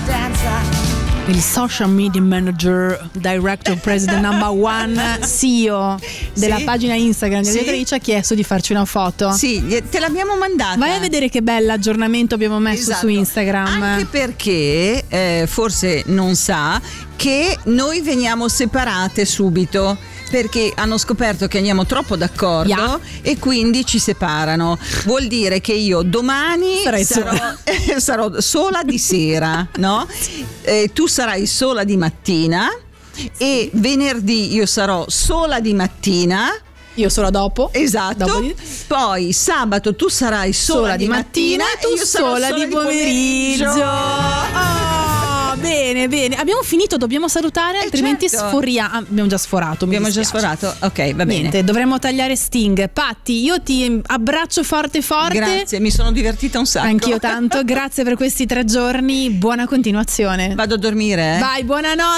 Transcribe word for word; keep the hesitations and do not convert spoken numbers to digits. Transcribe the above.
Il social media manager, director, president number one, C E O della sì? pagina Instagram di sì? Editorice ci ha chiesto di farci una foto. Sì, te l'abbiamo mandata. Vai a vedere che bella aggiornamento abbiamo messo esatto. su Instagram. Anche perché eh, forse non sa che noi veniamo separate subito, perché hanno scoperto che andiamo troppo d'accordo, yeah. e quindi ci separano. Vuol dire che io domani sarò, eh, sarò sola di sera, no? Eh, tu sarai sola di mattina, e venerdì io sarò sola di mattina. Io sola dopo. Esatto. Dopo di... Poi sabato tu sarai sola, sola di mattina, mattina e tu io sola, sola di pomeriggio. pomeriggio. Oh, bene, bene. Abbiamo finito, dobbiamo salutare, eh altrimenti certo. sforiamo. Abbiamo già sforato. Abbiamo già sforato. Ok, va bene. Niente, dovremmo tagliare Sting. Patti, io ti abbraccio forte forte. Grazie, mi sono divertita un sacco. Anch'io tanto. Grazie per questi tre giorni. Buona continuazione. Vado a dormire. Eh? Vai, buonanotte.